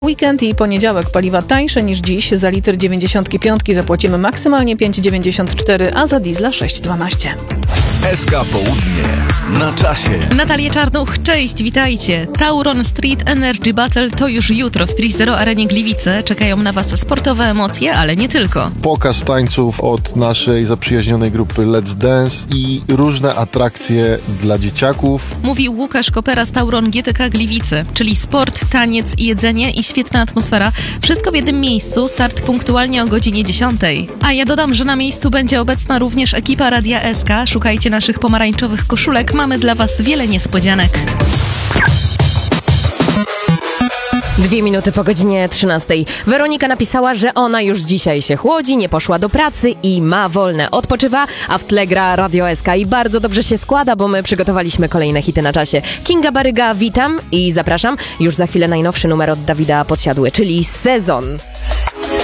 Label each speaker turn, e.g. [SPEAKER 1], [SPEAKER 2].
[SPEAKER 1] Weekend i poniedziałek paliwa tańsze niż dziś. Za litr 95 zapłacimy maksymalnie 5,94, a za diesla 6,12.
[SPEAKER 2] SK Południe na czasie.
[SPEAKER 3] Natalia Czarnuch, cześć, witajcie. Tauron Street Energy Battle to już jutro w Price Zero Arenie Gliwice. Czekają na Was sportowe emocje, ale nie tylko.
[SPEAKER 4] Pokaz tańców od naszej zaprzyjaźnionej grupy Let's Dance i różne atrakcje dla dzieciaków.
[SPEAKER 3] Mówił Łukasz Kopera z Tauron GTK Gliwice, czyli sport, taniec, jedzenie i świetna atmosfera. Wszystko w jednym miejscu, start punktualnie o godzinie 10. A ja dodam, że na miejscu będzie obecna również ekipa Radia SK. Szukajcie naszych pomarańczowych koszulek, mamy dla Was wiele niespodzianek.
[SPEAKER 5] 2 minuty po godzinie 13. Weronika napisała, że ona już dzisiaj się chłodzi, nie poszła do pracy i ma wolne. Odpoczywa, a w tle gra Radio SK i bardzo dobrze się składa, bo my przygotowaliśmy kolejne hity na czasie. Kinga Baryga, witam i zapraszam. Już za chwilę najnowszy numer od Dawida Podsiadły, czyli Sezon.